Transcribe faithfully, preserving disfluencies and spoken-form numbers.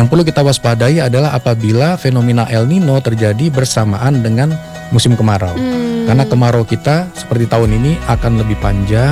yang perlu kita waspadai adalah apabila fenomena El Nino terjadi bersamaan dengan musim kemarau. Hmm. Karena kemarau kita seperti tahun ini akan lebih panjang.